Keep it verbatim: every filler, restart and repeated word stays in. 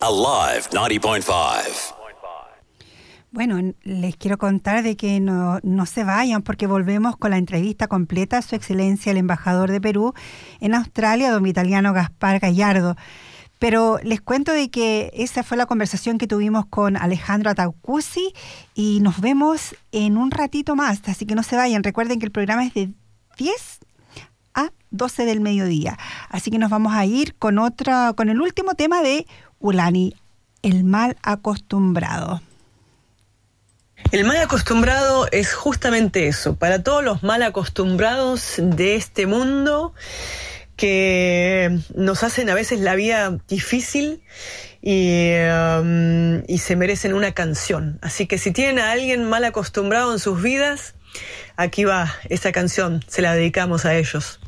Alive ninety point five. Bueno, les quiero contar de que no, no se vayan porque volvemos con la entrevista completa a Su Excelencia el Embajador de Perú en Australia, don Vitaliano Gaspar Gallardo. Pero les cuento de que esa fue la conversación que tuvimos con Alejandro Ataucusi y nos vemos en un ratito más, así que no se vayan. Recuerden que el programa es de diez a doce del mediodía, así que nos vamos a ir con otra, con el último tema de Ulani, el mal acostumbrado. El mal acostumbrado es justamente eso, para todos los mal acostumbrados de este mundo que nos hacen a veces la vida difícil y, um, y se merecen una canción. Así que si tienen a alguien mal acostumbrado en sus vidas, aquí va esa canción, se la dedicamos a ellos.